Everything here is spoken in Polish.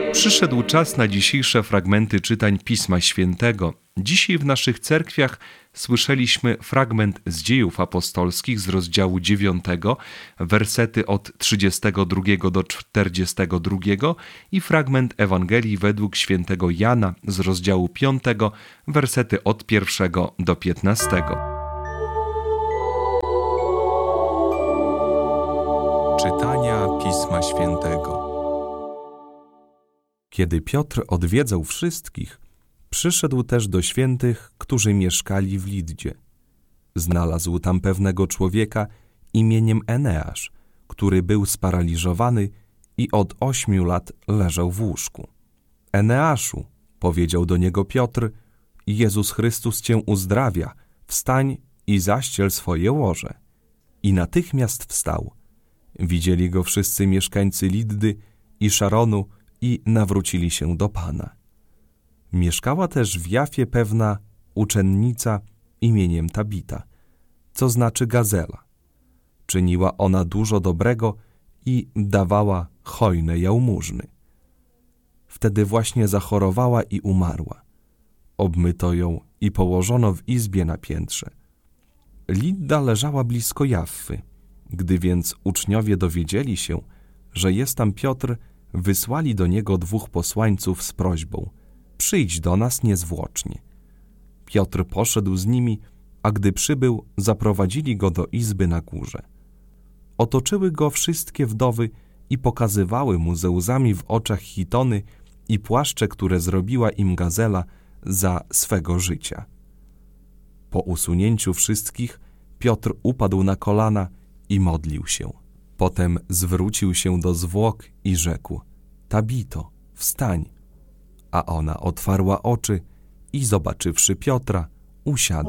Przyszedł czas na dzisiejsze fragmenty czytań Pisma Świętego. Dzisiaj w naszych cerkwiach słyszeliśmy fragment z Dziejów Apostolskich z rozdziału 9, wersety od 32 do 42 i fragment Ewangelii według świętego Jana z rozdziału 5, wersety od 1 do 15. Czytania Pisma Świętego. Kiedy Piotr odwiedzał wszystkich, przyszedł też do świętych, którzy mieszkali w Liddzie. Znalazł tam pewnego człowieka imieniem Eneasz, który był sparaliżowany i od 8 lat leżał w łóżku. Eneaszu, powiedział do niego Piotr, Jezus Chrystus cię uzdrawia, wstań i zaściel swoje łoże. I natychmiast wstał. Widzieli go wszyscy mieszkańcy Liddy i Szaronu i nawrócili się do Pana. Mieszkała też w Jafie pewna uczennica imieniem Tabita, co znaczy gazela. Czyniła ona dużo dobrego i dawała hojne jałmużny. Wtedy właśnie zachorowała i umarła. Obmyto ją i położono w izbie na piętrze. Lidda leżała blisko Jaffy. Gdy więc uczniowie dowiedzieli się, że jest tam Piotr, wysłali do niego 2 posłańców z prośbą: przyjdź do nas niezwłocznie. Piotr poszedł z nimi, a gdy przybył, zaprowadzili go do izby na górze. Otoczyły go wszystkie wdowy i pokazywały mu ze łzami w oczach chitony i płaszcze, które zrobiła im gazela za swego życia. Po usunięciu wszystkich Piotr upadł na kolana i modlił się. Potem zwrócił się do zwłok i rzekł: Tabito, wstań. A ona otwarła oczy i zobaczywszy Piotra, usiadła.